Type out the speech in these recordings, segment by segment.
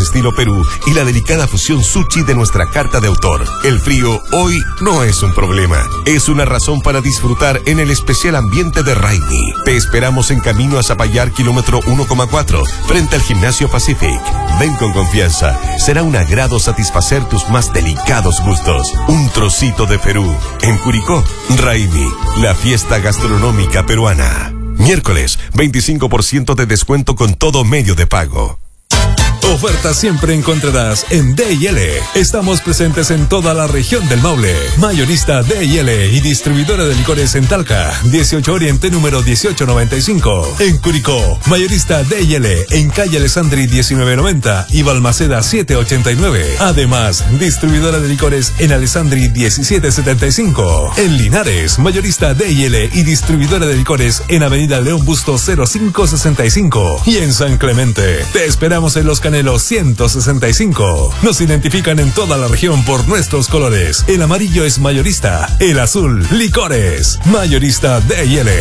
estilo Perú y la delicada fusión sushi de nuestra carta de autor. El frío hoy no es un problema, es una razón para disfrutar en el especial ambiente de Raimi. Te esperamos en camino a Zapallar, kilómetro 1,4, frente al Gimnasio Pacific. Ven con confianza, será un agrado satisfacer tus más delicados gustos. Un trocito de Perú. En Curicó, Raimi, la fiesta gastronómica peruana. Miércoles, 25% de descuento con todo medio de pago. Ofertas siempre encontrarás en D&L. Estamos presentes en toda la región del Maule. Mayorista D&L y distribuidora de licores en Talca, 18 Oriente número 1895. En Curicó, mayorista D&L en calle Alessandri 1990 y Balmaceda 789. Además, distribuidora de licores en Alessandri 1775. En Linares, mayorista D&L y distribuidora de licores en Avenida León Bustos 0565. Y en San Clemente, te esperamos en Los Canelos 165. Nos identifican en toda la región por nuestros colores. El amarillo es mayorista, el azul, licores. Mayorista D&L.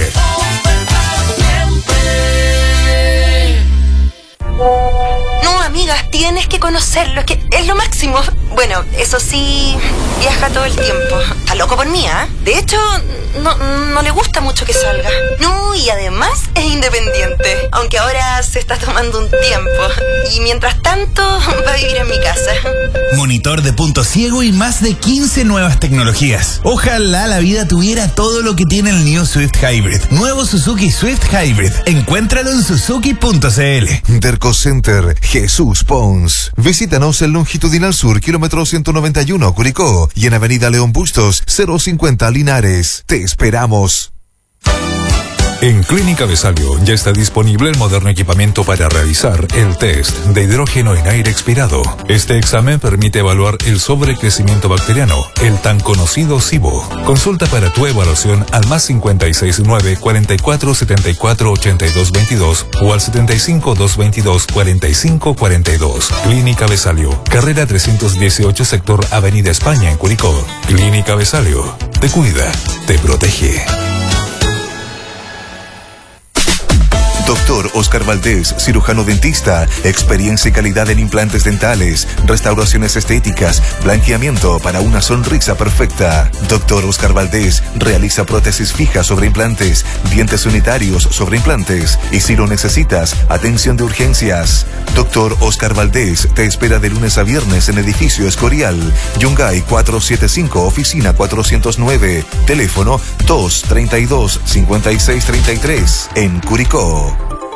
No, amiga, tienes que conocerlo, es que es lo máximo. Bueno, eso sí, viaja todo el tiempo. Está loco por mí, ¿eh? De hecho, no le gusta mucho que salga. No, y además es independiente. Aunque ahora se está tomando un tiempo. Y mientras tanto, va a vivir en mi casa. Monitor de punto ciego y más de 15 nuevas tecnologías. Ojalá la vida tuviera todo lo que tiene el New Swift Hybrid. Nuevo Suzuki Swift Hybrid. Encuéntralo en suzuki.cl. Derco Center, Jesús Pons. Visítanos en Longitudinal Sur, kilómetro 191, Curicó, y en Avenida León Bustos, 050, Linares. Te esperamos. En Clínica Besalio ya está disponible el moderno equipamiento para realizar el test de hidrógeno en aire expirado. Este examen permite evaluar el sobrecrecimiento bacteriano, el tan conocido SIBO. Consulta para tu evaluación al +569 44 74 82 22 o al 75 222 45 42. Clínica Besalio, carrera 318, sector Avenida España en Curicó. Clínica Besalio, te cuida, te protege. Doctor Oscar Valdés, cirujano dentista, experiencia y calidad en implantes dentales, restauraciones estéticas, blanqueamiento para una sonrisa perfecta. Doctor Oscar Valdés realiza prótesis fijas sobre implantes, dientes unitarios sobre implantes y si lo necesitas, atención de urgencias. Doctor Oscar Valdés te espera de lunes a viernes en edificio Escorial, Yungay 475, oficina 409, teléfono 232-5633, en Curicó.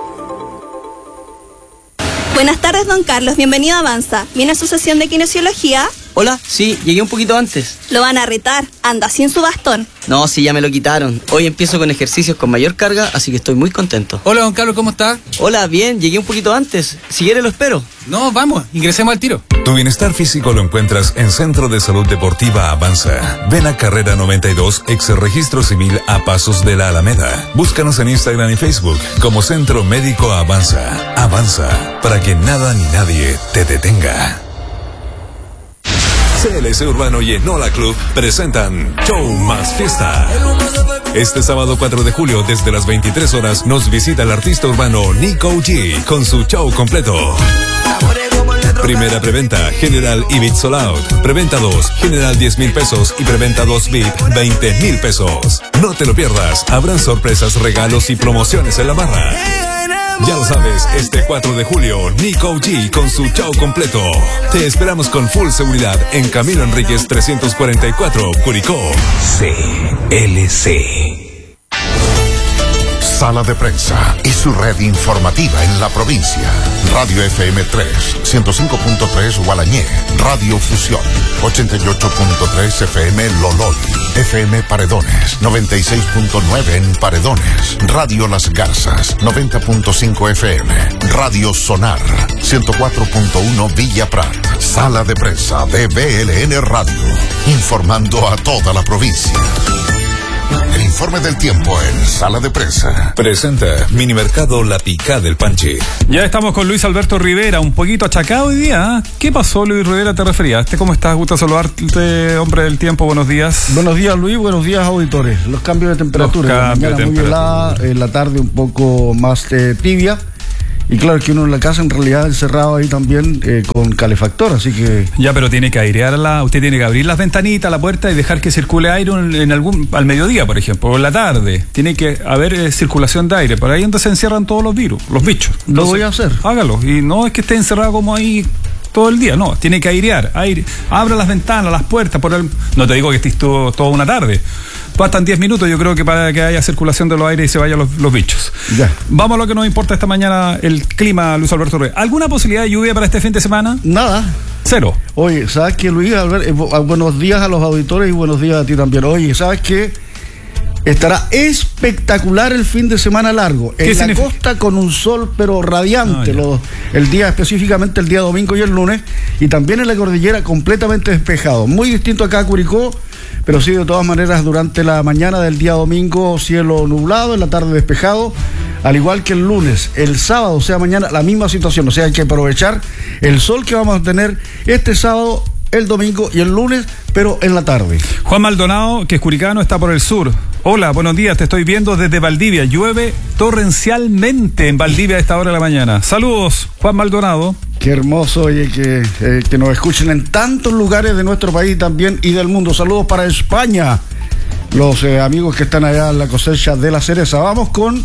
Buenas tardes, don Carlos. Bienvenido a Avanza. ¿Viene a su sesión de kinesiología? Hola, sí, llegué un poquito antes. Lo van a retar. Anda sin su bastón. No, sí, ya me lo quitaron. Hoy empiezo con ejercicios con mayor carga, así que estoy muy contento. Hola, don Carlos, ¿cómo está? Hola, bien, llegué un poquito antes. Si quiere lo espero. No, vamos, ingresemos al tiro. Tu bienestar físico lo encuentras en Centro de Salud Deportiva Avanza. Ven a Carrera 92, ex Registro Civil a Pasos de la Alameda. Búscanos en Instagram y Facebook como Centro Médico Avanza. Avanza, para que nada ni nadie te detenga. CLC Urbano y Enola Club presentan Show Más Fiesta. Este sábado 4 de julio, desde las 23 horas, nos visita el artista urbano Nico G con su show completo. Primera preventa, General y VIP Sold Out. Preventa 2, General 10,000 pesos y preventa 2 VIP 20,000 pesos. No te lo pierdas, habrán sorpresas, regalos y promociones en la barra. Ya lo sabes, este 4 de julio, Nico G con su show completo. Te esperamos con full seguridad en Camilo Enríquez 344, Curicó. CLC. Sala de Prensa y su red informativa en la provincia. Radio FM 3, 105.3 Gualañé, Radio Fusión, 88.3 FM Lolol, FM Paredones, 96.9 en Paredones, Radio Las Garzas, 90.5 FM, Radio Sonar, 104.1 Villa Prat. Sala de Prensa de BLN Radio, informando a toda la provincia. El informe del tiempo en Sala de Prensa. Presenta Minimercado La Picá del Panche. Ya estamos con Luis Alberto Rivera, un poquito achacado hoy día. ¿Qué pasó, Luis Rivera? ¿Te referías? ¿Cómo estás? Gusto saludarte, hombre del tiempo. Buenos días. Buenos días, Luis. Buenos días, auditores. Los cambios de temperatura. La mañana muy helada, en la tarde un poco más tibia. Y claro que uno en la casa en realidad encerrado ahí también con calefactor, así que... Ya, pero tiene que airearla, usted tiene que abrir las ventanitas, la puerta y dejar que circule aire al mediodía, por ejemplo, o en la tarde. Tiene que haber circulación de aire, por ahí donde se encierran todos los virus, los bichos. Entonces, lo voy a hacer. Hágalo, y no es que esté encerrado como ahí todo el día, no, tiene que airear, abra las ventanas, las puertas, no te digo que estés toda una tarde. Bastan 10 minutos, yo creo que para que haya circulación de los aires y se vayan los bichos. Ya. Vamos a lo que nos importa esta mañana, el clima, Luis Alberto Rivera. ¿Alguna posibilidad de lluvia para este fin de semana? Nada. Cero. Oye, ¿sabes qué, Luis? Buenos días a los auditores y buenos días a ti también. Oye, ¿sabes qué? Estará espectacular el fin de semana largo. En la costa con un sol pero radiante, el día, específicamente el día domingo y el lunes, y también en la cordillera completamente despejado. Muy distinto acá a Curicó, pero sí, de todas maneras, durante la mañana del día domingo cielo nublado, en la tarde despejado, al igual que el lunes. El sábado, o sea, mañana, la misma situación. O sea, hay que aprovechar el sol que vamos a tener este sábado, el domingo y el lunes, pero en la tarde. Juan Maldonado, que es curicano, está por el sur. Hola, buenos días, te estoy viendo desde Valdivia. Llueve torrencialmente en Valdivia a esta hora de la mañana. Saludos, Juan Maldonado. Qué hermoso, oye, que nos escuchen en tantos lugares de nuestro país también y del mundo. Saludos para España, los amigos que están allá en la cosecha de la cereza. Vamos con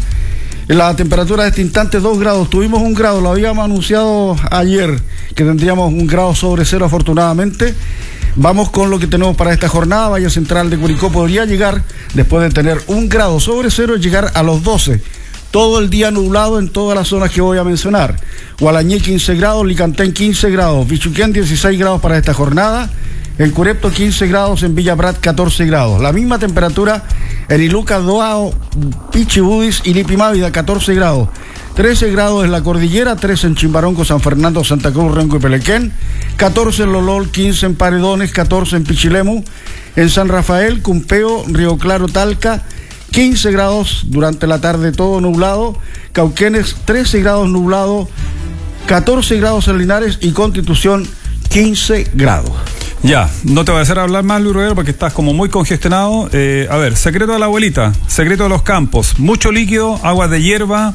la temperatura de este instante, 2 grados. Tuvimos 1 grado, lo habíamos anunciado ayer, que tendríamos 1 grado sobre cero afortunadamente. Vamos con lo que tenemos para esta jornada. Valle Central de Curicó podría llegar, después de tener 1 grado sobre cero, llegar a los 12. Todo el día nublado en todas las zonas que voy a mencionar. Gualañé 15 grados, Licantén 15 grados, Bichuquén 16 grados para esta jornada. En Curepto 15 grados, en Villa Prat 14 grados. La misma temperatura en Iluca, Doao, Pichibudis y Lipimávida, 14 grados. 13 grados en la cordillera, 13 en Chimbarongo, San Fernando, Santa Cruz, Renco y Pelequén, 14 en Lolol, 15 en Paredones, 14 en Pichilemu, en San Rafael, Cumpeo, Río Claro, Talca, 15 grados durante la tarde, todo nublado. Cauquenes 13 grados nublado, 14 grados en Linares y Constitución 15 grados. Ya, no te voy a hacer hablar más, Luis Rodero, porque estás como muy congestionado. A ver, secreto de la abuelita, secreto de los campos, mucho líquido, agua de hierba,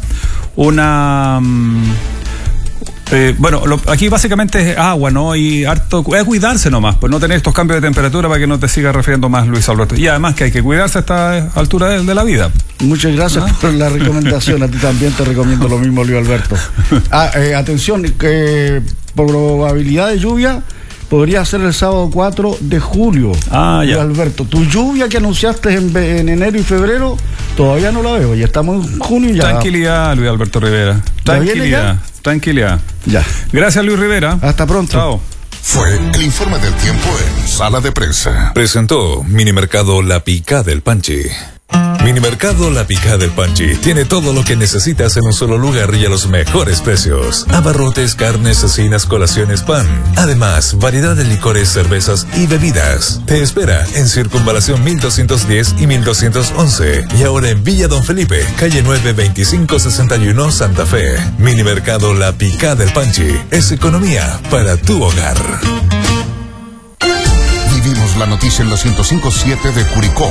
aquí básicamente es agua, ¿no? Y harto, es cuidarse nomás, pues no tener estos cambios de temperatura para que no te siga resfriando más, Luis Alberto. Y además que hay que cuidarse a esta altura de la vida. Muchas gracias por la recomendación, a ti también te recomiendo lo mismo, Luis Alberto. Atención, probabilidad de lluvia podría ser el sábado 4 de julio. Ya. Alberto, tu lluvia que anunciaste en enero y febrero, todavía no la veo. Ya estamos en junio y ya. Tranquilidad, Luis Alberto Rivera. Tranquilidad. Ya. Gracias, Luis Rivera. Hasta pronto. Chao. Fue el informe del tiempo en Sala de Prensa. Presentó Minimercado La Picá del Panchi. Minimercado La Picá del Panchi tiene todo lo que necesitas en un solo lugar y a los mejores precios. Abarrotes, carnes, cecinas, colaciones, pan. Además, variedad de licores, cervezas y bebidas. Te espera en Circunvalación 1210 y 1211. Y ahora en Villa Don Felipe, calle 9, 2561, Santa Fe. Minimercado La Picá del Panchi es economía para tu hogar. Vivimos la noticia en la 105.7 de Curicó.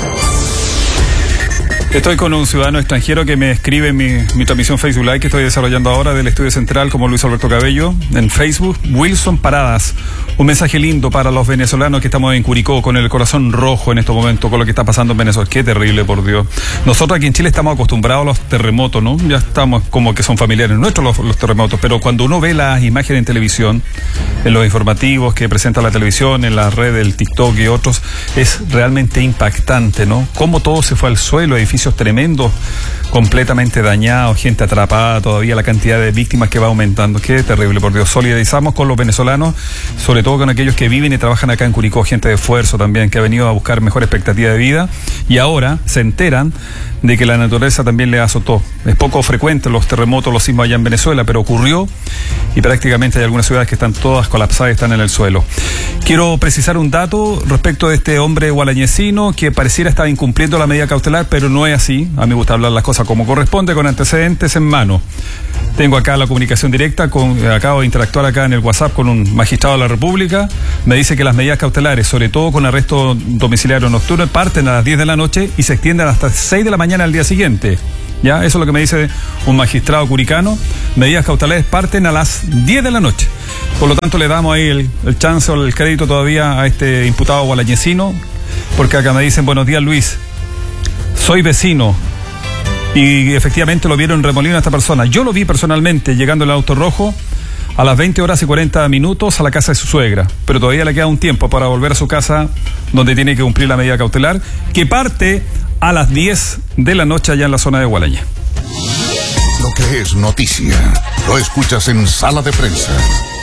Estoy con un ciudadano extranjero que me escribe en mi transmisión Facebook Live que estoy desarrollando ahora del Estudio Central como Luis Alberto Cabello en Facebook. Wilson Paradas, un mensaje lindo para los venezolanos que estamos en Curicó con el corazón rojo en estos momentos con lo que está pasando en Venezuela. Qué terrible, por Dios. Nosotros aquí en Chile estamos acostumbrados a los terremotos, ¿no? Ya estamos como que son familiares nuestros los terremotos, pero cuando uno ve las imágenes en televisión, en los informativos que presenta la televisión, en la red del TikTok y otros, es realmente impactante, ¿no? Cómo todo se fue al suelo, edificios tremendos, completamente dañados, gente atrapada, todavía la cantidad de víctimas que va aumentando. Qué terrible, por Dios. Solidarizamos con los venezolanos, sobre todo con aquellos que viven y trabajan acá en Curicó, gente de esfuerzo también, que ha venido a buscar mejor expectativa de vida y ahora se enteran de que la naturaleza también le azotó. Es poco frecuente los terremotos, los sismos allá en Venezuela, pero ocurrió y prácticamente hay algunas ciudades que están todas colapsadas y están en el suelo. Quiero precisar un dato respecto de este hombre gualañecino que pareciera estar incumpliendo la medida cautelar, pero no es así. A mí me gusta hablar las cosas como corresponde, con antecedentes en mano. Tengo acá la comunicación directa, acabo de interactuar acá en el WhatsApp con un magistrado de la República. Me dice que las medidas cautelares, sobre todo con arresto domiciliario nocturno, parten a las 10 de la noche y se extienden hasta 6 de la mañana al día siguiente. Ya, eso es lo que me dice un magistrado curicano. Medidas cautelares parten a las 10 de la noche. Por lo tanto, le damos ahí el chance o el crédito todavía a este imputado gualañecino, porque acá me dicen: buenos días, Luis, soy vecino. Y efectivamente lo vieron en Remolino a esta persona. Yo lo vi personalmente llegando en el auto rojo a las 20:40 a la casa de su suegra, pero todavía le queda un tiempo para volver a su casa, donde tiene que cumplir la medida cautelar, que parte a las 10 de la noche allá en la zona de Gualaña. Lo que es noticia, lo escuchas en Sala de Prensa.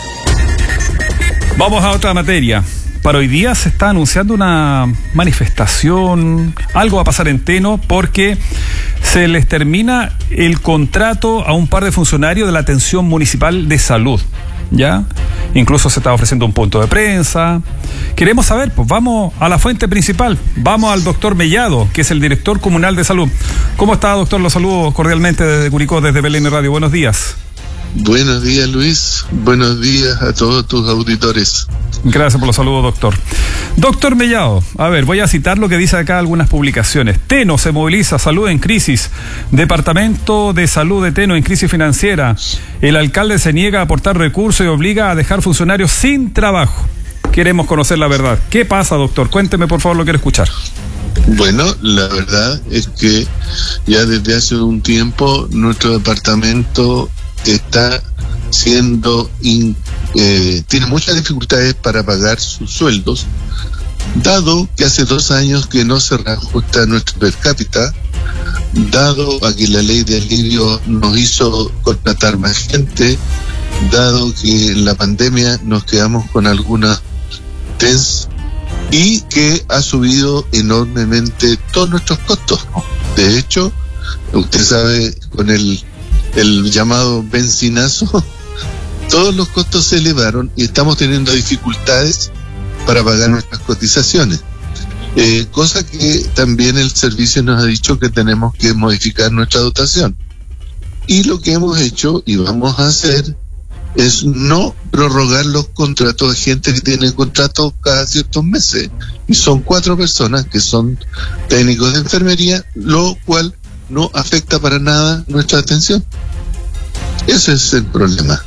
Vamos a otra materia. Para hoy día se está anunciando una manifestación, algo va a pasar en Teno, porque se les termina el contrato a un par de funcionarios de la atención municipal de salud, ¿ya? Incluso se está ofreciendo un punto de prensa. Queremos saber, pues vamos a la fuente principal, vamos al doctor Mellado, que es el director comunal de salud. ¿Cómo está, doctor? Lo saludo cordialmente desde Curicó, desde BLN Radio. Buenos días. Buenos días, Luis. Buenos días a todos tus auditores. Gracias por los saludos, doctor. Doctor Mellado, a ver, voy a citar lo que dice acá algunas publicaciones. Teno se moviliza, salud en crisis. Departamento de Salud de Teno en crisis financiera. El alcalde se niega a aportar recursos y obliga a dejar funcionarios sin trabajo. Queremos conocer la verdad. ¿Qué pasa, doctor? Cuénteme, por favor, lo quiero escuchar. Bueno, la verdad es que ya desde hace un tiempo nuestro departamento está siendo tiene muchas dificultades para pagar sus sueldos, dado que hace 2 años que no se reajusta nuestro per cápita, dado a que la ley de alivio nos hizo contratar más gente, dado que en la pandemia nos quedamos con algunas TENS y que ha subido enormemente todos nuestros costos. De hecho, usted sabe, con el llamado benzinazo, todos los costos se elevaron y estamos teniendo dificultades para pagar nuestras cotizaciones. Cosa que también el servicio nos ha dicho que tenemos que modificar nuestra dotación. Y lo que hemos hecho y vamos a hacer es no prorrogar los contratos de gente que tiene contratos cada ciertos meses. Y son 4 personas que son técnicos de enfermería, lo cual no afecta para nada nuestra atención. Ese es el problema,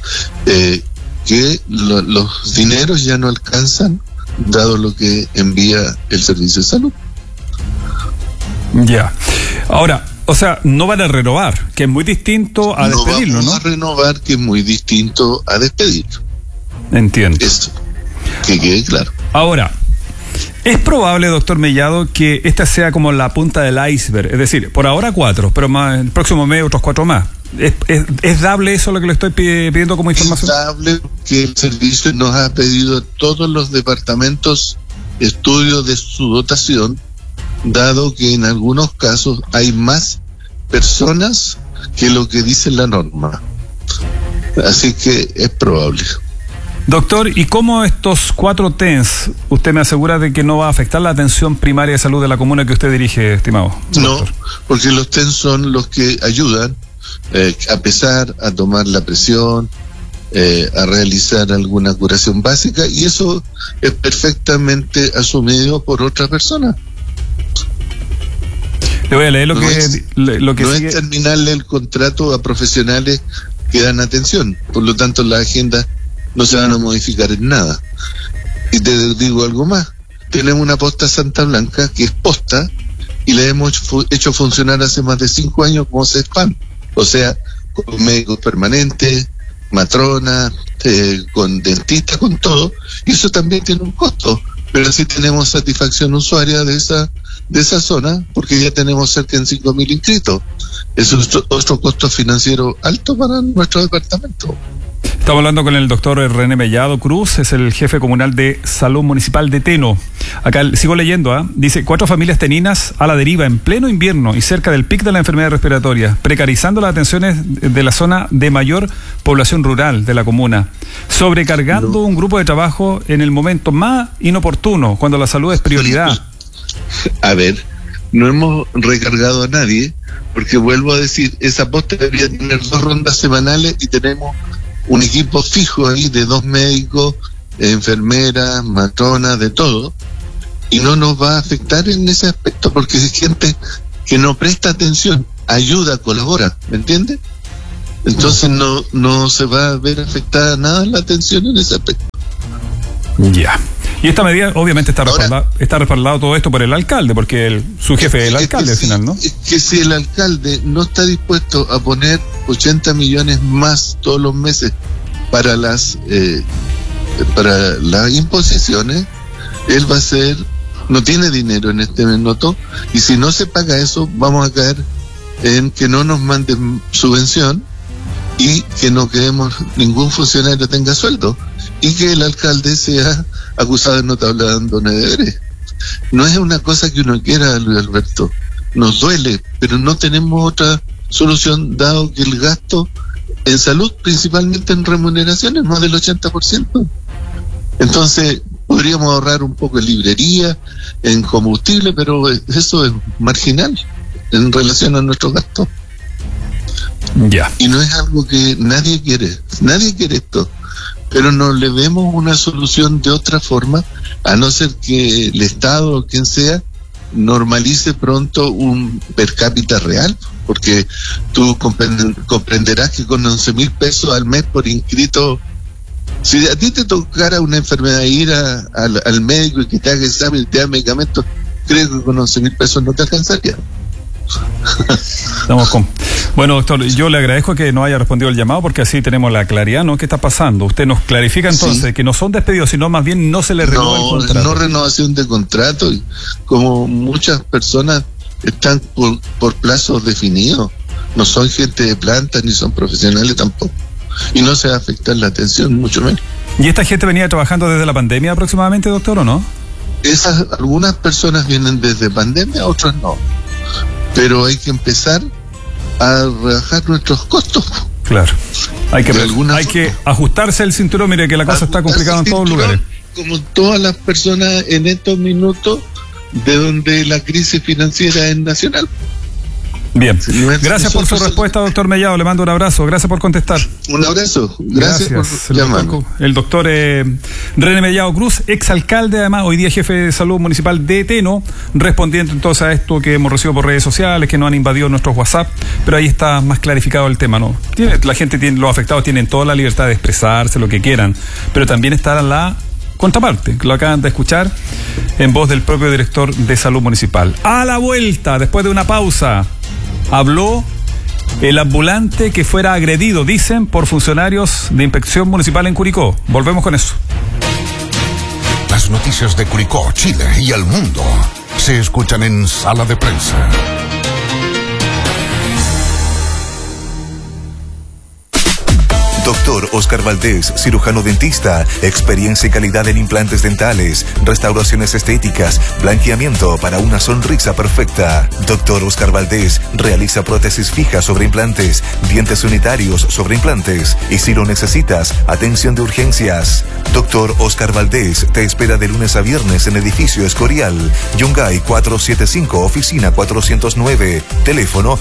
que los dineros ya no alcanzan, dado lo que envía el servicio de salud. Ya. Ahora, o sea, no van a renovar, que es muy distinto a despedirlo, ¿no? No vamos a renovar, que es muy distinto a despedirlo. Entiendo. Esto, que quede claro. Ahora, ¿es probable, doctor Mellado, que esta sea como la punta del iceberg? Es decir, por ahora 4, pero más, el próximo mes otros 4 más. ¿Es dable eso lo que le estoy pidiendo como información? Es dable que el servicio nos ha pedido a todos los departamentos estudio de su dotación, dado que en algunos casos hay más personas que lo que dice la norma. Así que es probable. Doctor, ¿y cómo estos 4 TENS, usted me asegura de que no va a afectar la atención primaria de salud de la comuna que usted dirige, estimado doctor? No, porque los TENS son los que ayudan a pesar a tomar la presión, a realizar alguna curación básica, y eso es perfectamente asumido por otra persona. Le voy a leer lo que no sigue. Es terminarle el contrato a profesionales que dan atención, por lo tanto las agendas no se van a modificar en nada. Y te digo algo más, tenemos una posta Santa Blanca que es posta y la hemos hecho funcionar hace más de 5 años como CESPAM, o sea, con médicos permanentes, matronas, con dentistas, con todo, y eso también tiene un costo, pero sí tenemos satisfacción usuaria de esa zona, porque ya tenemos cerca de 5.000 inscritos. Eso es otro costo financiero alto para nuestro departamento. Estamos hablando con el doctor René Mellado Cruz, es el jefe comunal de salud municipal de Teno. Acá sigo leyendo, dice: 4 familias teninas a la deriva en pleno invierno y cerca del pic de la enfermedad respiratoria, precarizando las atenciones de la zona de mayor población rural de la comuna, sobrecargando un grupo de trabajo en el momento más inoportuno, cuando la salud es prioridad. A ver, no hemos recargado a nadie, porque vuelvo a decir, esa posta debería tener 2 rondas semanales y tenemos un equipo fijo ahí de 2 médicos, enfermeras, matronas, de todo, y no nos va a afectar en ese aspecto, porque es gente que no presta atención. ayuda, colabora, ¿me entiendes? Entonces no se va a ver afectada nada la atención en ese aspecto. Ya. Y esta medida obviamente está respaldado todo esto por el alcalde, porque su jefe es el alcalde al final, ¿no? Es que si el alcalde no está dispuesto a poner 80 millones más todos los meses para las imposiciones, él no tiene dinero en este minuto, y si no se paga eso, vamos a caer en que no nos manden subvención y que no queremos ningún funcionario tenga sueldo y que el alcalde sea acusado de notable abandono de deberes. No es una cosa que uno quiera, Luis Alberto, nos duele, pero no tenemos otra solución dado que el gasto en salud, principalmente en remuneraciones, más del 80%. Entonces podríamos ahorrar un poco en librería, en combustible, pero eso es marginal en relación a nuestros gastos. Ya. Y no es algo que nadie quiere esto, pero no le vemos una solución de otra forma, a no ser que el Estado o quien sea normalice pronto un per cápita real, porque tú comprenderás que con 11,000 pesos al mes por inscrito, si a ti te tocara una enfermedad, ir al médico y que te haga examen y te haga medicamentos, creo que con 11,000 pesos no te alcanzaría. Bueno, doctor, yo le agradezco que no haya respondido el llamado, porque así tenemos la claridad, ¿no? ¿Qué está pasando? Usted nos clarifica entonces que no son despedidos, sino más bien no se le renueva el contrato. No renovación de contrato, y como muchas personas están por plazos definidos, no son gente de planta ni son profesionales tampoco, y no se va a afectar la atención, mucho menos. ¿Y esta gente venía trabajando desde la pandemia aproximadamente, doctor, o no? Algunas personas vienen desde pandemia, otras no. Pero hay que empezar a rebajar nuestros costos. Claro. Hay que ajustarse el cinturón. Mire que la cosa está complicada en todos lugares. Como todas las personas en estos minutos, de donde la crisis financiera es nacional. Bien. Gracias por su respuesta, doctor Mellado. Le mando un abrazo. Gracias por contestar. Un abrazo. Gracias por llamarme. El doctor René Mellado Cruz, exalcalde, además, hoy día jefe de salud municipal de Teno, respondiendo entonces a esto que hemos recibido por redes sociales, que no han invadido nuestros WhatsApp, pero ahí está más clarificado el tema, ¿no? Los afectados tienen toda la libertad de expresarse, lo que quieran, pero también está la contraparte, que lo acaban de escuchar en voz del propio director de salud municipal. A la vuelta, después de una pausa, habló el ambulante que fuera agredido, dicen, por funcionarios de inspección municipal en Curicó. Volvemos con eso. Las noticias de Curicó, Chile y el mundo se escuchan en Sala de Prensa. Doctor Oscar Valdés, cirujano dentista, experiencia y calidad en implantes dentales, restauraciones estéticas, blanqueamiento para una sonrisa perfecta. Doctor Oscar Valdés realiza prótesis fijas sobre implantes, dientes unitarios sobre implantes y, si lo necesitas, atención de urgencias. Doctor Oscar Valdés te espera de lunes a viernes en edificio Escorial, Yungay 475, oficina 409, teléfono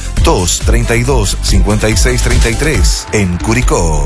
232-5633, en Curicó.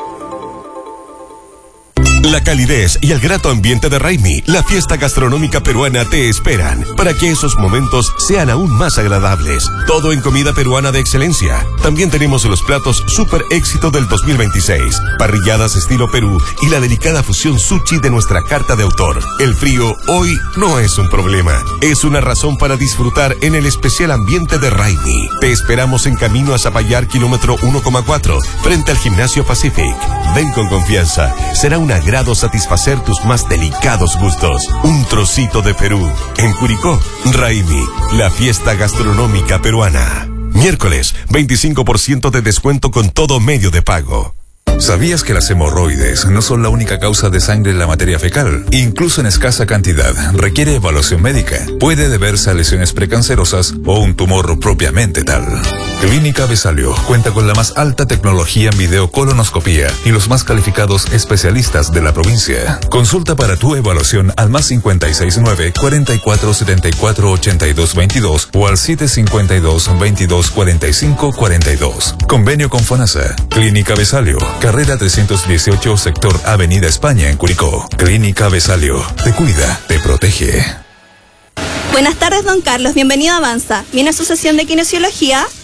La calidez y el grato ambiente de Raimi, la fiesta gastronómica peruana, te esperan para que esos momentos sean aún más agradables. Todo en comida peruana de excelencia. También tenemos los platos super éxito del 2026, parrilladas estilo Perú y la delicada fusión sushi de nuestra carta de autor. El frío hoy no es un problema, es una razón para disfrutar en el especial ambiente de Raimi. Te esperamos en camino a Zapallar, kilómetro 1,4, frente al Gimnasio Pacific. Ven con confianza, será una agrado satisfacer tus más delicados gustos. Un trocito de Perú. En Curicó, Raimi, la fiesta gastronómica peruana. Miércoles, 25% de descuento con todo medio de pago. ¿Sabías que las hemorroides no son la única causa de sangre en la materia fecal? Incluso en escasa cantidad, requiere evaluación médica. Puede deberse a lesiones precancerosas o un tumor propiamente tal. Clínica Besalio cuenta con la más alta tecnología en videocolonoscopía y los más calificados especialistas de la provincia. Consulta para tu evaluación al +569 44 74 82 22 o al 752 22 45 42. Convenio con FONASA. Clínica Besalio, carrera 318, sector Avenida España, en Curicó. Clínica Besalio. Te cuida, te protege. Buenas tardes, don Carlos. Bienvenido a Avanza. ¿Viene a su sesión de kinesiología?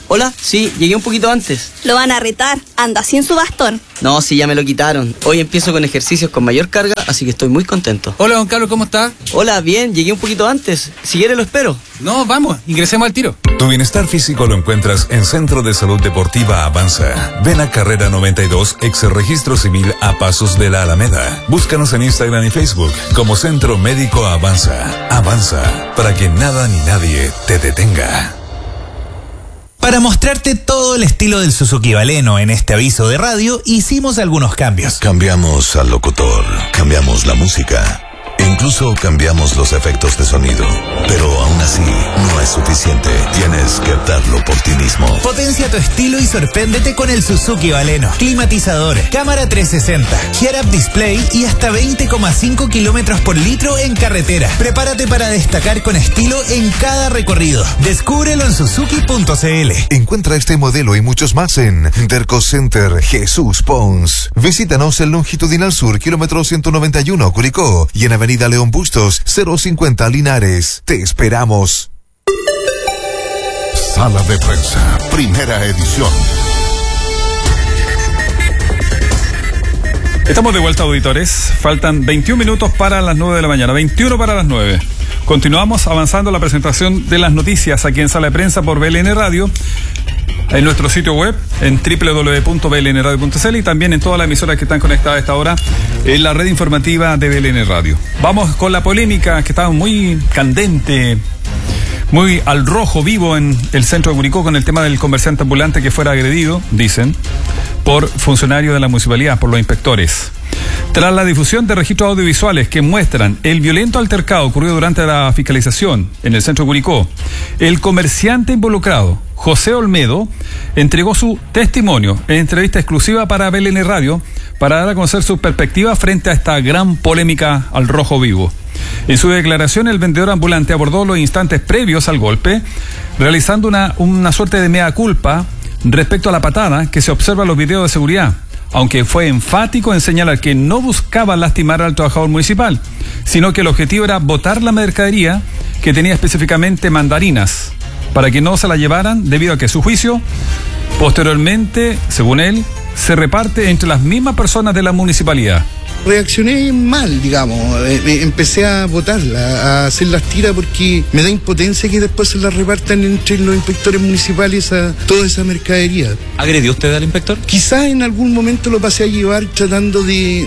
Hola, sí, llegué un poquito antes. Lo van a retar, anda sin su bastón. No, sí, ya me lo quitaron. Hoy empiezo con ejercicios con mayor carga, así que estoy muy contento. Hola, don Carlos, ¿cómo está? Hola, bien, llegué un poquito antes. Si quiere lo espero. No, vamos, ingresemos al tiro. Tu bienestar físico lo encuentras en Centro de Salud Deportiva Avanza. Ven a Carrera 92, ex Registro Civil a Pasos de la Alameda. Búscanos en Instagram y Facebook como Centro Médico Avanza. Avanza, para que nada ni nadie te detenga. Para mostrarte todo el estilo del Suzuki Baleno en este aviso de radio, hicimos algunos cambios. Cambiamos al locutor, cambiamos la música, incluso cambiamos los efectos de sonido. Pero aún así, no es suficiente. Tienes que darlo por ti mismo. Potencia tu estilo y sorpréndete con el Suzuki Baleno. Climatizador, cámara 360, head-up display y hasta 20,5 kilómetros por litro en carretera. Prepárate para destacar con estilo en cada recorrido. Descúbrelo en suzuki.cl. Encuentra este modelo y muchos más en Derco Center Jesús Pons. Visítanos en Longitudinal Sur, kilómetro 191, Curicó, y en Avenida León Bustos, 050 Linares. Te esperamos. Sala de Prensa, primera edición. Estamos de vuelta, auditores. Faltan 21 minutos para las 9 de la mañana, 21 para las 9. Continuamos avanzando la presentación de las noticias aquí en Sala de Prensa por BLN Radio, en nuestro sitio web, en www.blnradio.cl y también en todas las emisoras que están conectadas a esta hora en la red informativa de BLN Radio. Vamos con la polémica que estaba muy candente, muy al rojo vivo en el centro de Curicó con el tema del comerciante ambulante que fuera agredido, dicen, por funcionarios de la municipalidad, por los inspectores. Tras la difusión de registros audiovisuales que muestran el violento altercado ocurrido durante la fiscalización en el centro de Curicó, el comerciante involucrado, José Olmedo, entregó su testimonio en entrevista exclusiva para BLN Radio para dar a conocer su perspectiva frente a esta gran polémica al rojo vivo. En su declaración, el vendedor ambulante abordó los instantes previos al golpe, realizando una suerte de mea culpa respecto a la patada que se observa en los videos de seguridad, aunque fue enfático en señalar que no buscaba lastimar al trabajador municipal, sino que el objetivo era botar la mercadería que tenía específicamente mandarinas, para que no se la llevaran debido a que su juicio, posteriormente, según él, se reparte entre las mismas personas de la municipalidad. Reaccioné mal, digamos, empecé a botarla, a hacer las tiras porque me da impotencia que después se las repartan entre los inspectores municipales a toda esa mercadería. ¿Agredió usted al inspector? Quizás en algún momento lo pasé a llevar tratando de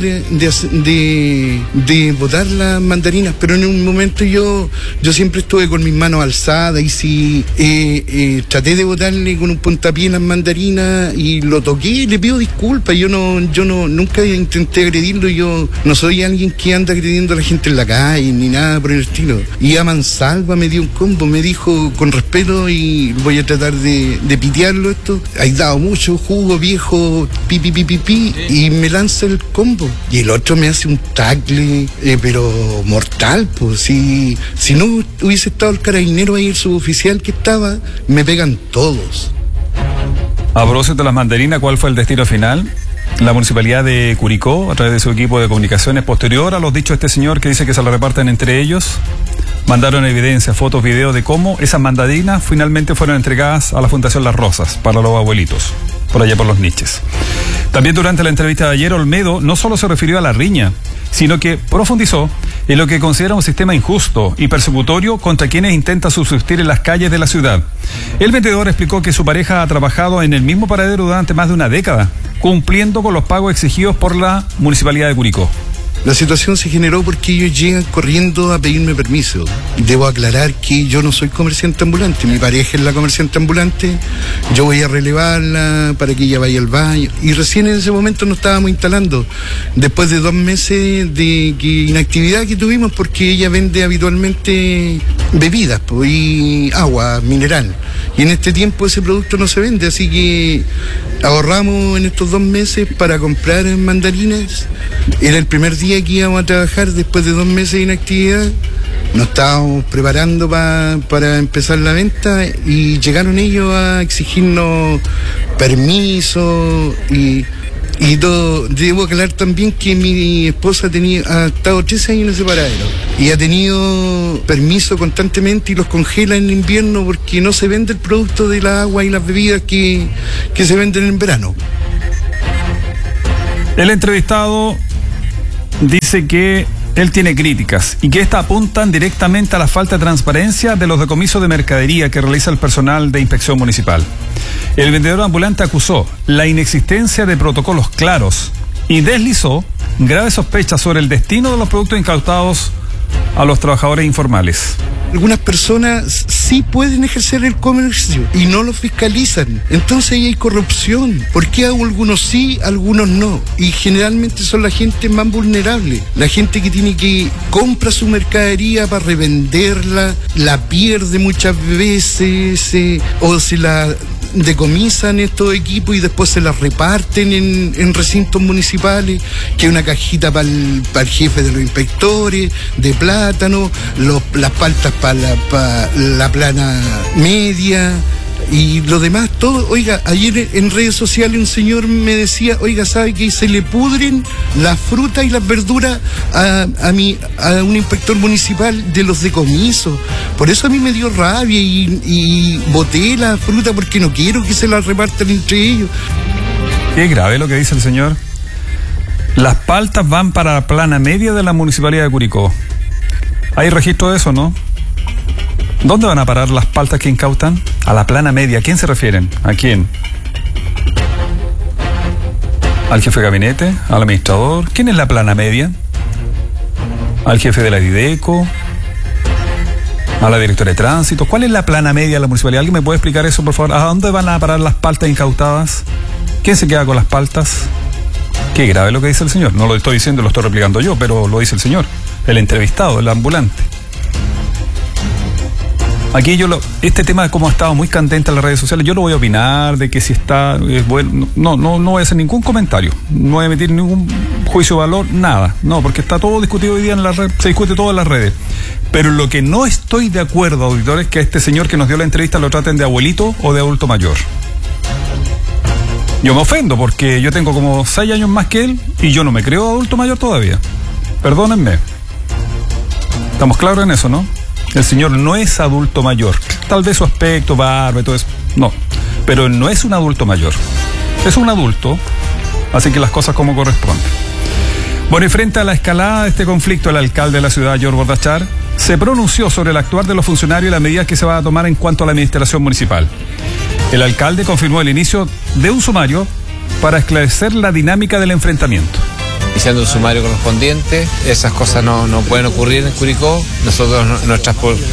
botar las mandarinas, pero en un momento yo siempre estuve con mis manos alzadas y si traté de botarle con un puntapié las mandarinas y lo toqué, le pido disculpas, yo nunca intenté agredirlo, yo no soy alguien que anda agrediendo a la gente en la calle ni nada por el estilo. Y a mansalva me dio un combo, me dijo con respeto y voy a tratar de pitearlo esto. Hay dado mucho jugo viejo, pi, y me lanza el combo. Y el otro me hace un tackle, pero mortal, pues. Si no hubiese estado el carabinero ahí, el suboficial que estaba, me pegan todos. A propósito de las mandarinas, ¿cuál fue el destino final? La municipalidad de Curicó, a través de su equipo de comunicaciones, posterior a los dichos de este señor que dice que se la reparten entre ellos, mandaron evidencia, fotos, videos de cómo esas mandarinas finalmente fueron entregadas a la Fundación Las Rosas para los abuelitos, por allá por los niches. También durante la entrevista de ayer, Olmedo no solo se refirió a la riña, sino que profundizó en lo que considera un sistema injusto y persecutorio contra quienes intentan subsistir en las calles de la ciudad. El vendedor explicó que su pareja ha trabajado en el mismo paradero durante más de una década, cumpliendo con los pagos exigidos por la Municipalidad de Curicó. La situación se generó porque ellos llegan corriendo a pedirme permiso. Debo aclarar que yo no soy comerciante ambulante, mi pareja es la comerciante ambulante, yo voy a relevarla para que ella vaya al baño. Y recién en ese momento nos estábamos instalando, después de 2 meses de inactividad que tuvimos, porque ella vende habitualmente bebidas y agua mineral. Y en este tiempo ese producto no se vende, así que ahorramos en estos 2 meses para comprar mandarinas. Era el primer día que íbamos a trabajar después de 2 meses de inactividad. Nos estábamos preparando para empezar la venta y llegaron ellos a exigirnos permiso y Y debo aclarar también que mi esposa ha estado 13 años en el separadero y ha tenido permiso constantemente y los congela en invierno porque no se vende el producto de la agua y las bebidas que se venden en verano. El entrevistado dice que él tiene críticas y que estas apuntan directamente a la falta de transparencia de los decomisos de mercadería que realiza el personal de inspección municipal. El vendedor ambulante acusó la inexistencia de protocolos claros y deslizó graves sospechas sobre el destino de los productos incautados a los trabajadores informales. Algunas personas sí pueden ejercer el comercio y no lo fiscalizan. Entonces ahí hay corrupción. ¿Por qué algunos sí, algunos no? Y generalmente son la gente más vulnerable. La gente que compra su mercadería para revenderla, la pierde muchas veces o se la decomisan estos equipos y después se las reparten en recintos municipales, que hay una cajita para el jefe de los inspectores, de plátano, las paltas para la plana media y lo demás, todo. Oiga, ayer en redes sociales un señor me decía, oiga, ¿sabe que se le pudren las frutas y las verduras a un inspector municipal de los decomisos? Por eso a mí me dio rabia y boté la fruta porque no quiero que se la repartan entre ellos. Qué grave lo que dice el señor. Las paltas van para la plana media de la Municipalidad de Curicó. ¿Hay registro de eso, no? ¿Dónde van a parar las paltas que incautan? A la plana media. ¿A quién se refieren? ¿A quién? ¿Al jefe de gabinete? ¿Al administrador? ¿Quién es la plana media? ¿Al jefe de la Dideco? ¿A la directora de tránsito? ¿Cuál es la plana media de la municipalidad? ¿Alguien me puede explicar eso, por favor? ¿A dónde van a parar las paltas incautadas? ¿Quién se queda con las paltas? Qué grave lo que dice el señor. No lo estoy diciendo, lo estoy replicando yo, pero lo dice el señor, el entrevistado, el ambulante. Aquí este tema de cómo ha estado muy candente en las redes sociales, yo lo voy a opinar de que si está bueno, no voy a hacer ningún comentario, no voy a emitir ningún juicio de valor, nada, no, porque está todo discutido hoy día en la red, se discute todo en las redes. Pero lo que no estoy de acuerdo, auditores, es que a este señor que nos dio la entrevista lo traten de abuelito o de adulto mayor. Yo me ofendo porque yo tengo como 6 años más que él y yo no me creo adulto mayor todavía. Perdónenme. Estamos claros en eso, ¿no? El señor no es adulto mayor. Tal vez su aspecto, barba y todo eso. No. Pero él no es un adulto mayor. Es un adulto. Así que las cosas como corresponden. Bueno, y frente a la escalada de este conflicto, el alcalde de la ciudad, George Bordachar, se pronunció sobre el actuar de los funcionarios y las medidas que se van a tomar en cuanto a la administración municipal. El alcalde confirmó el inicio de un sumario para esclarecer la dinámica del enfrentamiento. Iniciando un sumario correspondiente, esas cosas no pueden ocurrir en Curicó. Nosotros, nuestras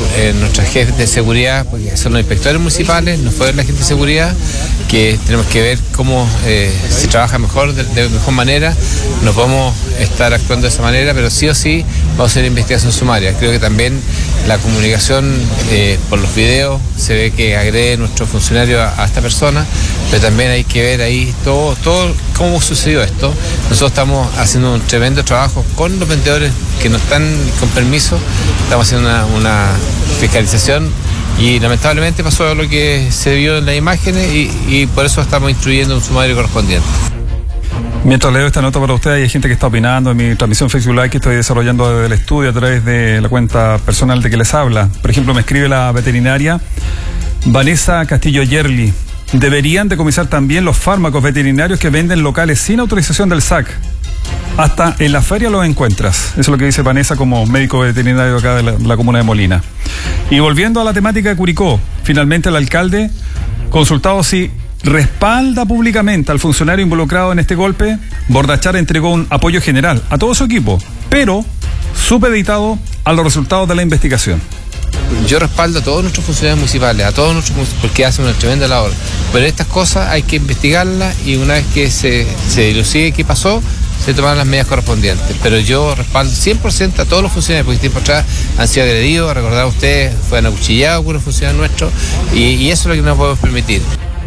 jefes de seguridad, porque son los inspectores municipales, no fue la gente de seguridad, que tenemos que ver cómo se trabaja mejor, de mejor manera. No podemos estar actuando de esa manera, pero sí o sí vamos a hacer investigación sumaria. Creo que también la comunicación por los videos se ve que agrede nuestro funcionario a esta persona, pero también hay que ver ahí todo cómo sucedió esto. Nosotros estamos haciendo un tremendo trabajo con los vendedores que no están con permiso, estamos haciendo una fiscalización y lamentablemente pasó lo que se vio en las imágenes y por eso estamos instruyendo un sumario correspondiente. Mientras leo esta nota para ustedes, hay gente que está opinando en mi transmisión Facebook Live que estoy desarrollando desde el estudio a través de la cuenta personal de que les habla. Por ejemplo, me escribe la veterinaria Vanessa Castillo Yerli. Deberían decomisar también los fármacos veterinarios que venden locales sin autorización del SAC. Hasta en la feria los encuentras. Eso es lo que dice Vanessa como médico veterinario acá de la comuna de Molina. Y volviendo a la temática de Curicó, finalmente el alcalde, consultado si respalda públicamente al funcionario involucrado en este golpe, Bordachar entregó un apoyo general a todo su equipo, pero supeditado a los resultados de la investigación. Yo respaldo a todos nuestros funcionarios municipales, porque hacen una tremenda labor. Pero estas cosas hay que investigarlas y una vez que se dilucide qué pasó, se toman las medidas correspondientes. Pero yo respaldo 100% a todos los funcionarios, porque tiempo atrás han sido agredidos, recordad ustedes, fueron acuchillados algunos funcionarios nuestros, y eso es lo que no podemos permitir.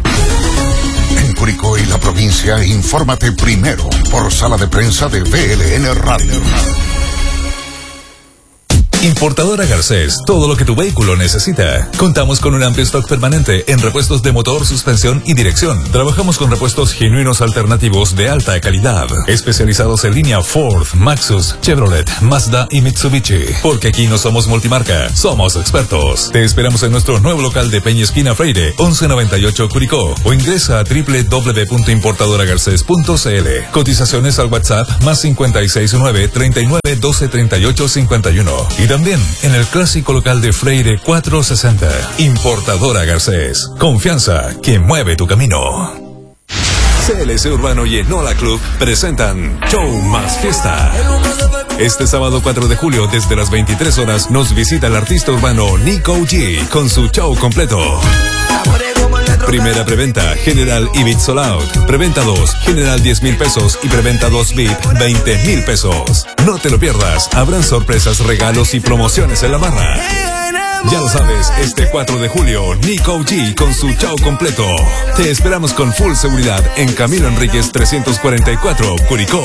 En Curicó y la provincia, infórmate primero por sala de prensa de VLN Radio. Importadora Garcés, todo lo que tu vehículo necesita. Contamos con un amplio stock permanente en repuestos de motor, suspensión y dirección. Trabajamos con repuestos genuinos alternativos de alta calidad, especializados en línea Ford, Maxus, Chevrolet, Mazda y Mitsubishi. Porque aquí no somos multimarca, somos expertos. Te esperamos en nuestro nuevo local de Peña Esquina Freire, 1198 Curicó, o ingresa a www.importadoragarces.cl. Cotizaciones al WhatsApp más 569 39 12 38 51. Y también en el clásico local de Freire 460. Importadora Garcés. Confianza que mueve tu camino. CLC Urbano y Enola Club presentan Show Más Fiesta. Este sábado 4 de julio, desde las 23 horas, nos visita el artista urbano Nico G con su show completo. Primera preventa, General y Beat Sold Out. Preventa 2, General 10,000 pesos y preventa 2 Beat 20,000 pesos. No te lo pierdas, habrán sorpresas, regalos y promociones en la barra. Ya lo sabes, este 4 de julio, Nico G con su show completo. Te esperamos con full seguridad en Camilo Enríquez 344, Curicó.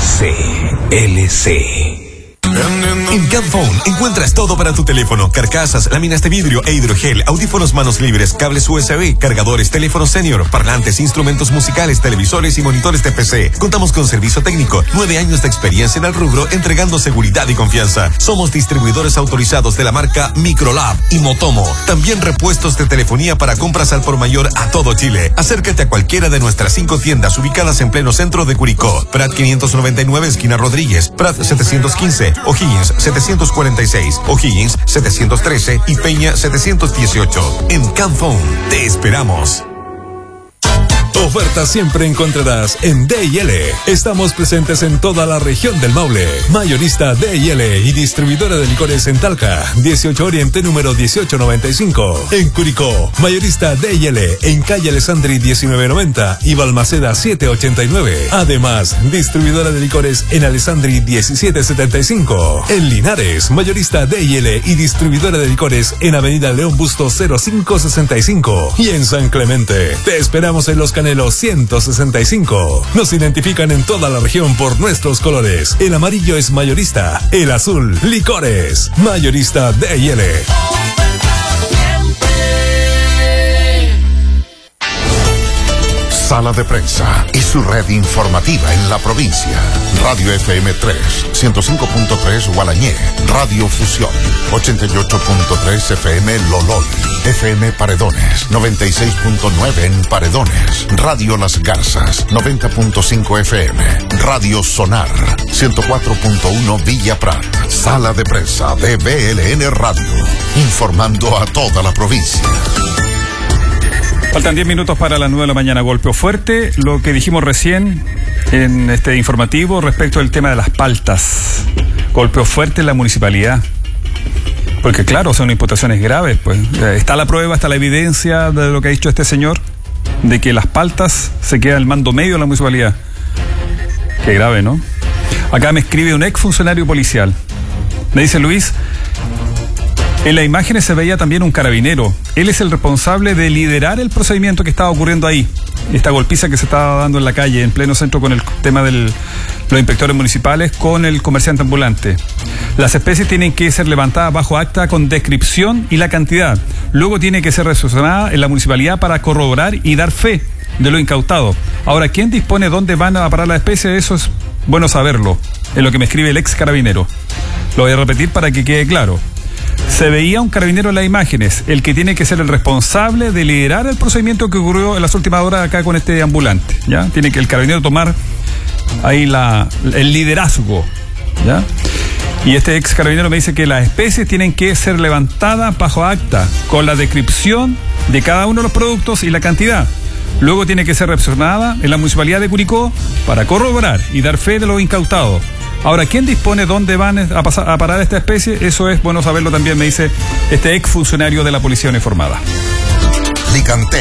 CLC. En Camphone encuentras todo para tu teléfono: carcasas, láminas de vidrio e hidrogel, audífonos manos libres, cables USB, cargadores, teléfonos senior, parlantes, instrumentos musicales, televisores y monitores de PC. Contamos con servicio técnico, 9 años de experiencia en el rubro, entregando seguridad y confianza. Somos distribuidores autorizados de la marca Microlab y Motomo. También repuestos de telefonía para compras al por mayor a todo Chile. Acércate a cualquiera de nuestras 5 tiendas ubicadas en pleno centro de Curicó: Prat 599, esquina Rodríguez; Prat 715, O'Higgins 746, O'Higgins 713 y Peña 718. En Camphone te esperamos. Ofertas siempre encontrarás en D&L. Estamos presentes en toda la región del Maule. Mayorista D&L y distribuidora de licores en Talca, 18 Oriente número 1895. En Curicó, mayorista D&L en calle Alessandri 1990 y Balmaceda 789. Además, distribuidora de licores en Alessandri 1775. En Linares, mayorista D&L y distribuidora de licores en Avenida León Busto 0565. Y en San Clemente, te esperamos en Los Canelos 165. Nos identifican en toda la región por nuestros colores. El amarillo es mayorista, el azul, licores. Mayorista D&L. Sala de Prensa y su red informativa en la provincia. Radio FM 3, 105.3 Gualañé, Radio Fusión, 88.3 FM Lolol, FM Paredones, 96.9 en Paredones, Radio Las Garzas, 90.5 FM, Radio Sonar, 104.1 Villa Prat. Sala de Prensa de BLN Radio, informando a toda la provincia. Faltan 10 minutos para las 9 de la mañana. Golpeo fuerte, lo que dijimos recién en este informativo respecto del tema de las paltas. Golpeo fuerte en la municipalidad. Porque claro, son imputaciones graves, pues. Está la prueba, está la evidencia de lo que ha dicho este señor, de que las paltas se queda el mando medio de la municipalidad. Qué grave, ¿no? Acá me escribe un ex funcionario policial. Me dice: Luis, en las imágenes se veía también un carabinero. Él es el responsable de liderar el procedimiento que estaba ocurriendo ahí. Esta golpiza que se estaba dando en la calle, en pleno centro, con el tema de los inspectores municipales con el comerciante ambulante. Las especies tienen que ser levantadas bajo acta con descripción y la cantidad. Luego tiene que ser recepcionada en la municipalidad para corroborar y dar fe de lo incautado. Ahora, ¿quién dispone dónde van a parar las especies? Eso es bueno saberlo. Es lo que me escribe el ex carabinero. Lo voy a repetir para que quede claro. Se veía un carabinero en las imágenes, el que tiene que ser el responsable de liderar el procedimiento que ocurrió en las últimas horas acá con este ambulante, ¿ya? Tiene que el carabinero tomar ahí el liderazgo, ¿ya? Y este ex carabinero me dice que las especies tienen que ser levantadas bajo acta, con la descripción de cada uno de los productos y la cantidad. Luego tiene que ser recepcionada en la municipalidad de Curicó para corroborar y dar fe de lo incautado. Ahora, ¿quién dispone dónde van a parar esta especie? Eso es bueno saberlo también, me dice este ex funcionario de la Policía Uniformada. Licantén.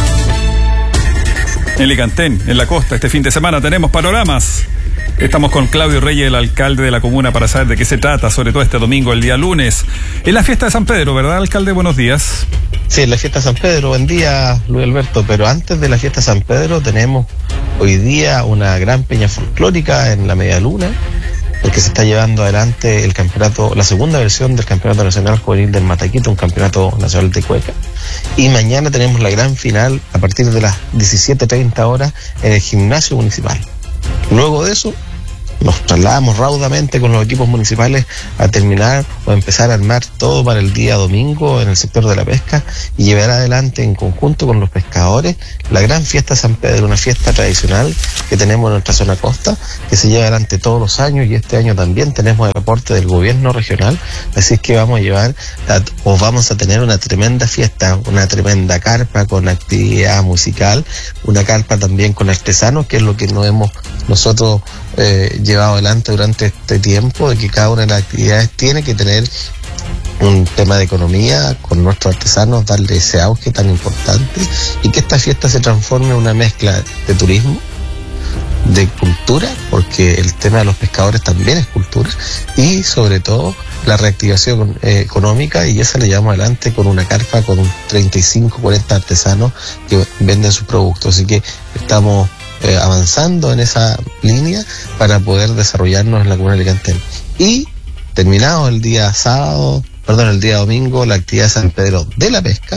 En Licantén, en la costa, este fin de semana tenemos panoramas. Estamos con Claudio Reyes, el alcalde de la comuna, para saber de qué se trata, sobre todo este domingo, el día lunes. Es la fiesta de San Pedro, ¿verdad, alcalde? Buenos días. Sí, es la fiesta de San Pedro. Buen día, Luis Alberto. Pero antes de la fiesta de San Pedro tenemos hoy día una gran peña folclórica en la Media Luna, porque se está llevando adelante el campeonato, la segunda versión del Campeonato Nacional Juvenil del Mataquito, un campeonato nacional de cueca. Y mañana tenemos la gran final a partir de las 17:30 horas en el gimnasio municipal. Luego de eso, nos trasladamos raudamente con los equipos municipales a terminar o empezar a armar todo para el día domingo en el sector de la pesca y llevar adelante en conjunto con los pescadores la gran fiesta San Pedro, una fiesta tradicional que tenemos en nuestra zona costa, que se lleva adelante todos los años, y este año también tenemos el aporte del gobierno regional, así es que vamos a tener una tremenda fiesta, una tremenda carpa con actividad musical, una carpa también con artesanos, que es lo que nos hemos nosotros llevado adelante durante este tiempo, de que cada una de las actividades tiene que tener un tema de economía con nuestros artesanos, darle ese auge tan importante, y que esta fiesta se transforme en una mezcla de turismo, de cultura, porque el tema de los pescadores también es cultura, y sobre todo la reactivación económica, y esa le llevamos adelante con una carpa con 35, 40 artesanos que venden sus productos, así que estamos avanzando en esa línea para poder desarrollarnos en la comuna de Alicantén. Y terminado el día domingo, la actividad de San Pedro de la pesca,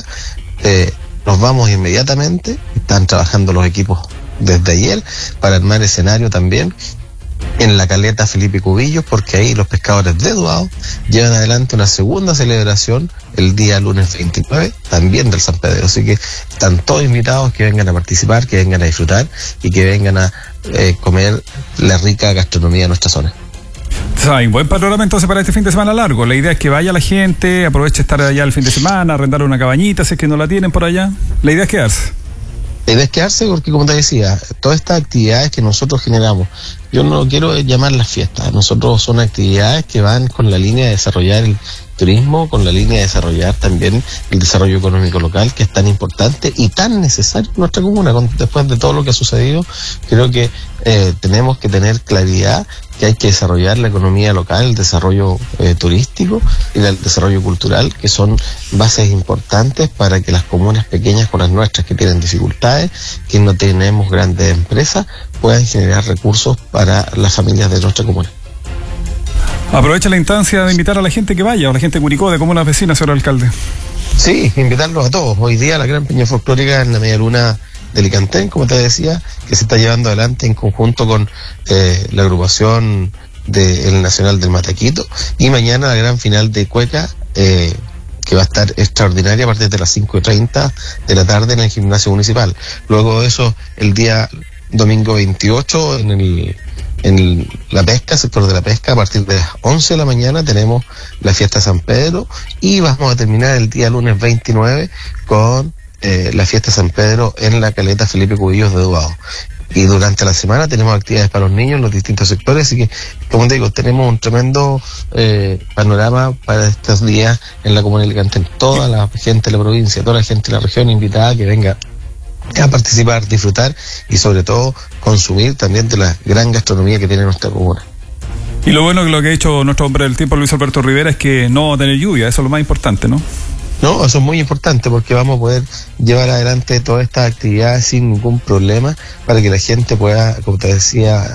nos vamos inmediatamente, están trabajando los equipos desde ayer para armar escenario también en la caleta Felipe Cubillos, porque ahí los pescadores de Duao llevan adelante una segunda celebración el día lunes 29, también del San Pedro, así que están todos invitados que vengan a participar, que vengan a disfrutar y que vengan a comer la rica gastronomía de nuestra zona. Hay un buen panorama entonces para este fin de semana largo. La idea es que vaya la gente, aproveche estar allá el fin de semana, arrendar una cabañita si es que no la tienen por allá. La idea es quedarse. La idea es quedarse porque, como te decía, todas estas actividades que nosotros generamos, yo no quiero llamarlas fiestas, nosotros son actividades que van con la línea de desarrollar el turismo, con la línea de desarrollar también el desarrollo económico local, que es tan importante y tan necesario en nuestra comuna. Después de todo lo que ha sucedido, creo que tenemos que tener claridad que hay que desarrollar la economía local, el desarrollo turístico y el desarrollo cultural, que son bases importantes para que las comunas pequeñas, con las nuestras que tienen dificultades, que no tenemos grandes empresas, puedan generar recursos para las familias de nuestra comuna. Aprovecha la instancia de invitar a la gente que vaya, a la gente de Curicó, de comunas vecinas, señor alcalde. Sí, invitarlos a todos. Hoy día la gran peña folclórica en la media luna de Alicantén, como te decía, que se está llevando adelante en conjunto con la agrupación del Nacional del Mataquito, y mañana la gran final de cueca, que va a estar extraordinaria a partir de las 5:30 de la tarde en el gimnasio municipal. Luego de eso, el día domingo 28 en la pesca, sector de la pesca, a partir de las 11 de la mañana tenemos la fiesta San Pedro, y vamos a terminar el día lunes 29 con la fiesta San Pedro en la caleta Felipe Cubillos de Duao. Y durante la semana tenemos actividades para los niños en los distintos sectores, así que, como te digo, tenemos un tremendo panorama para estos días en la comuna de Alicantén. Toda la gente de la provincia, toda la gente de la región invitada a que venga a participar, disfrutar y sobre todo consumir también de la gran gastronomía que tiene nuestra comuna. Y lo bueno que lo que ha hecho nuestro hombre del tiempo, Luis Alberto Rivera, es que no va a tener lluvia, eso es lo más importante, ¿no? No, eso es muy importante porque vamos a poder llevar adelante todas estas actividades sin ningún problema para que la gente pueda, como te decía...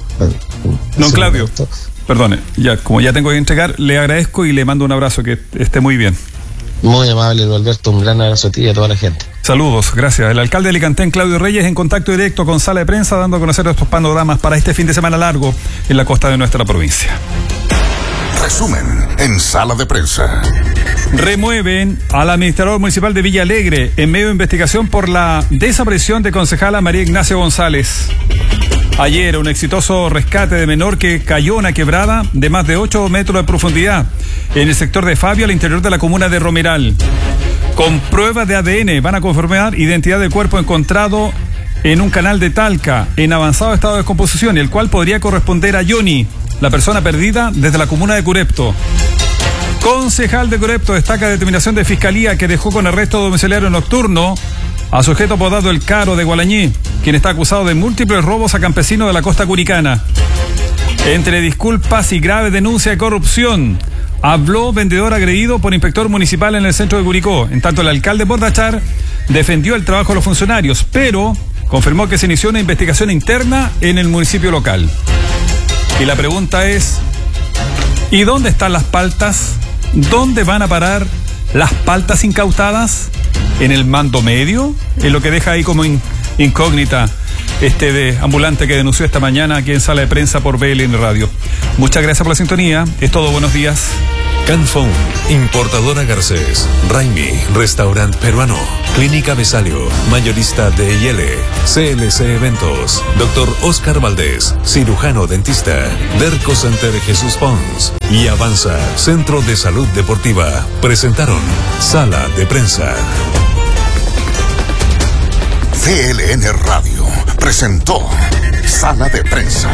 Don Claudio, perdone, como ya tengo que entregar, le agradezco y le mando un abrazo, que esté muy bien. Muy amable, Alberto, un gran abrazo a ti y a toda la gente. Saludos, gracias. El alcalde de Alicantén, Claudio Reyes, en contacto directo con Sala de Prensa, dando a conocer estos panoramas para este fin de semana largo en la costa de nuestra provincia. Resumen en Sala de Prensa. Remueven al administrador municipal de Villa Alegre en medio de investigación por la desaparición de concejala María Ignacia González. Ayer, un exitoso rescate de menor que cayó en una quebrada de más de 8 metros de profundidad en el sector de Fabio, al interior de la comuna de Romeral. Con pruebas de ADN van a confirmar identidad del cuerpo encontrado en un canal de Talca en avanzado estado de descomposición, y el cual podría corresponder a Johnny, la persona perdida desde la comuna de Curepto. Concejal de Curepto destaca determinación de fiscalía que dejó con arresto domiciliario nocturno a sujeto apodado El Caro de Gualañé, quien está acusado de múltiples robos a campesinos de la costa curicana. Entre disculpas y grave denuncia de corrupción, habló vendedor agredido por inspector municipal en el centro de Curicó. En tanto, el alcalde Bordachar defendió el trabajo de los funcionarios, pero confirmó que se inició una investigación interna en el municipio local. Y la pregunta es, ¿y dónde están las paltas? ¿Dónde van a parar las paltas incautadas? ¿En el mando medio? Es lo que deja ahí como incógnita de ambulante que denunció esta mañana aquí en sala de prensa por BLN Radio. Muchas gracias por la sintonía. Es todo, buenos días. Canfón, importadora Garcés, Raimi, restaurante peruano, Clínica Besalio, mayorista DIL, CLC Eventos, Dr. Oscar Valdés, cirujano dentista, Derco Center Jesús Pons y Avanza, Centro de Salud Deportiva, presentaron Sala de Prensa. BLN Radio presentó Sala de Prensa.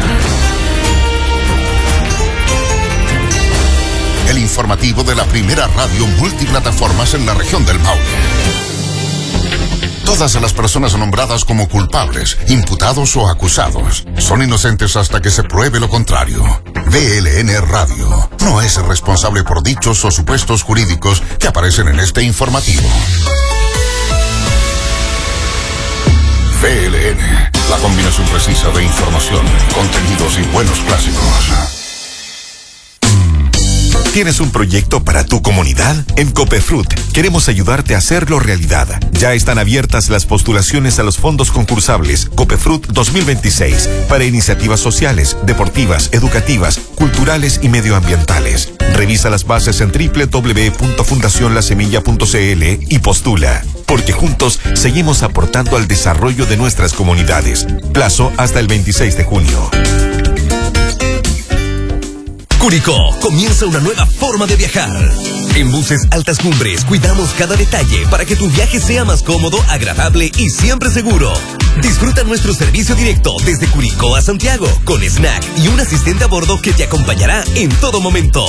El informativo de la primera radio multiplataformas en la región del Maule. Todas las personas nombradas como culpables, imputados o acusados son inocentes hasta que se pruebe lo contrario. BLN Radio no es responsable por dichos o supuestos jurídicos que aparecen en este informativo. BLN, la combinación precisa de información, contenidos y buenos clásicos. ¿Tienes un proyecto para tu comunidad? En Copefruit queremos ayudarte a hacerlo realidad. Ya están abiertas las postulaciones a los fondos concursables Copefruit 2026 para iniciativas sociales, deportivas, educativas, culturales y medioambientales. Revisa las bases en www.fundacionlasemilla.cl y postula. Porque juntos seguimos aportando al desarrollo de nuestras comunidades. Plazo hasta el 26 de junio. Curicó comienza una nueva forma de viajar. En Buses Altas Cumbres cuidamos cada detalle para que tu viaje sea más cómodo, agradable y siempre seguro. Disfruta nuestro servicio directo desde Curicó a Santiago, con snack y un asistente a bordo que te acompañará en todo momento.